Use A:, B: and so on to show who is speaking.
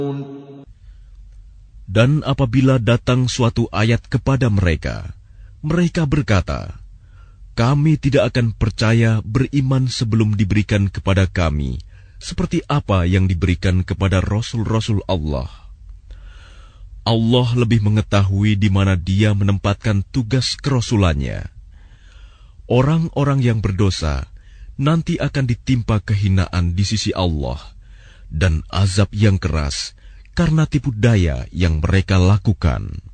A: Dan apabila datang suatu ayat kepada mereka, mereka berkata, "Kami tidak akan percaya beriman sebelum diberikan kepada kami seperti apa yang diberikan kepada Rasul-Rasul Allah." Allah lebih mengetahui di mana Dia menempatkan tugas kerasulannya. Orang-orang yang berdosa nanti akan ditimpa kehinaan di sisi Allah dan azab yang keras karena tipu daya yang mereka lakukan.